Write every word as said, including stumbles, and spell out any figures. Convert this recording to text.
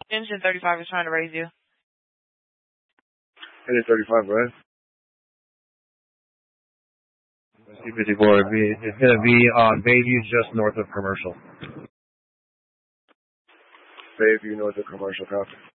Engine thirty-five is trying to raise you. Engine thirty-five, right? C fifty-four, it's going to be on Bayview, just north of Commercial. Bayview, north of Commercial, copy.